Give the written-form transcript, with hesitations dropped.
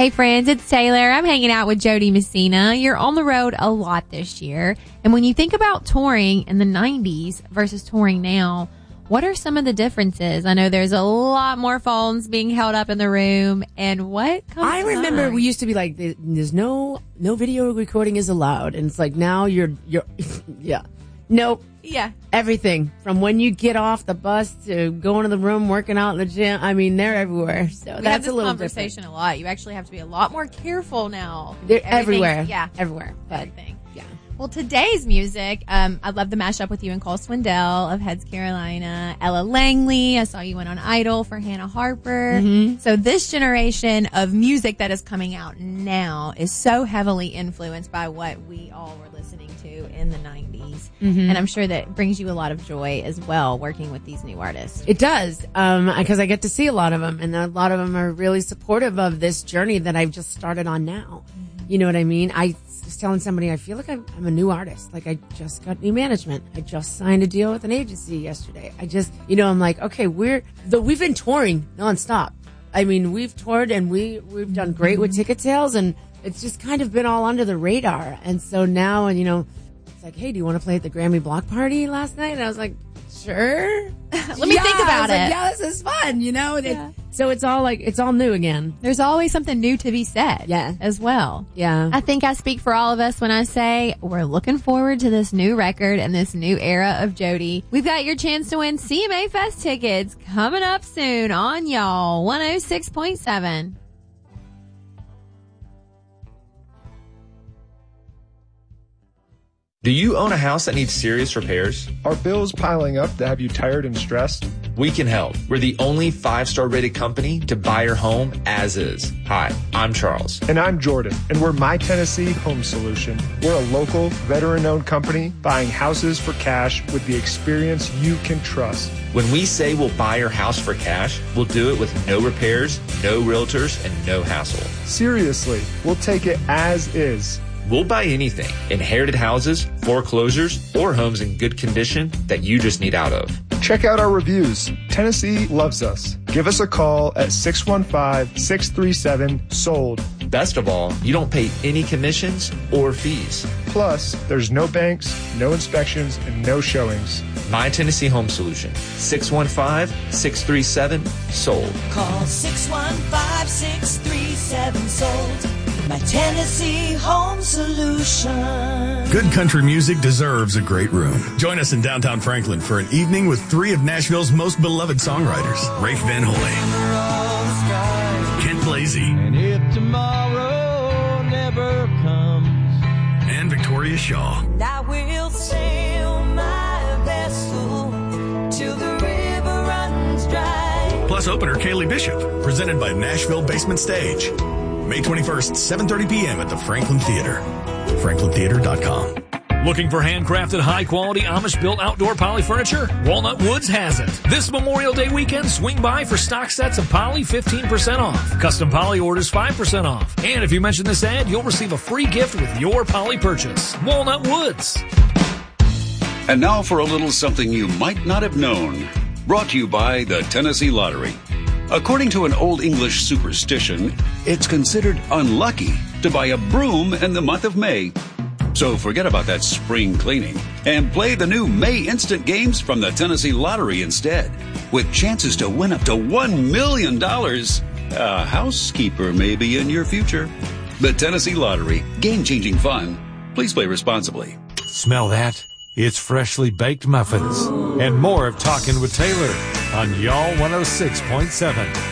Hey friends, it's Taylor. I'm hanging out with Jody Messina. You're on the road a lot this year. And when you think about touring in the 90s versus touring now, what are some of the differences? I know there's a lot more phones being held up in the room. And what comes I remember we used to be like, there's no video recording is allowed. And it's like now you're yeah. Nope. Yeah. Everything from when you get off the bus to going to the room, working out in the gym. I mean, they're everywhere. So we that's have a little conversation different. a lot. You actually have to be a lot more careful now. They're everywhere. Yeah. Everywhere. But Everything. yeah. Well, today's music, I love the mashup with you and Cole Swindell of Heads Carolina, Ella Langley. I saw you went on Idol for Hannah Harper. Mm-hmm. So this generation of music that is coming out now is so heavily influenced by what we all were listening to in the 90s. Mm-hmm. And I'm sure that brings you a lot of joy as well, working with these new artists. It does, because I get to see a lot of them, and a lot of them are really supportive of this journey that I've just started on now. You know what I mean? I was telling somebody, I feel like I'm a new artist. Like I just got new management. I just signed a deal with an agency yesterday. I'm like, okay, we've been touring nonstop. I mean, we've toured and we've done great with ticket sales, and it's just kind of been all under the radar. And so now, it's like, hey, do you want to play at the Grammy block party last night? And I was like, sure. Let me think about it. Yeah, this is fun, Yeah. So it's all new again. There's always something new to be said. Yeah. As well. Yeah. I think I speak for all of us when I say we're looking forward to this new record and this new era of Jody. We've got your chance to win CMA Fest tickets coming up soon on y'all 106.7. Do you own a house that needs serious repairs? Are bills piling up that have you tired and stressed? We can help. We're the only 5-star rated company to buy your home as is. Hi, I'm Charles. And I'm Jordan, and we're My Tennessee Home Solution. We're a local, veteran-owned company buying houses for cash with the experience you can trust. When we say we'll buy your house for cash, we'll do it with no repairs, no realtors, and no hassle. Seriously, we'll take it as is. We'll buy anything, inherited houses, foreclosures, or homes in good condition that you just need out of. Check out our reviews. Tennessee loves us. Give us a call at 615-637-SOLD. Best of all, you don't pay any commissions or fees. Plus, there's no banks, no inspections, and no showings. My Tennessee Home Solution, 615-637-SOLD. Call 615-637-SOLD. My Tennessee Home Solution. Good country music deserves a great room. Join us in downtown Franklin for an evening with 3 of Nashville's most beloved songwriters. Rafe Van Hoy, Kent Blasey, and if tomorrow never comes, and Victoria Shaw. I will sail my vessel till the river runs dry. Plus opener Kaylee Bishop, presented by Nashville Basement Stage. May 21st, 7:30 p.m. at the Franklin Theater. FranklinTheater.com. Looking for handcrafted, high-quality, Amish-built outdoor poly furniture? Walnut Woods has it. This Memorial Day weekend, swing by for stock sets of poly 15% off. Custom poly orders 5% off. And if you mention this ad, you'll receive a free gift with your poly purchase. Walnut Woods. And now for a little something you might not have known. Brought to you by the Tennessee Lottery. According to an Old English superstition, it's considered unlucky to buy a broom in the month of May. So forget about that spring cleaning and play the new May Instant Games from the Tennessee Lottery instead, with chances to win up to $1 million. A housekeeper may be in your future. The Tennessee Lottery, game-changing fun. Please play responsibly. Smell that? It's freshly baked muffins. And more of Talking with Taylor on Y'all 106.7.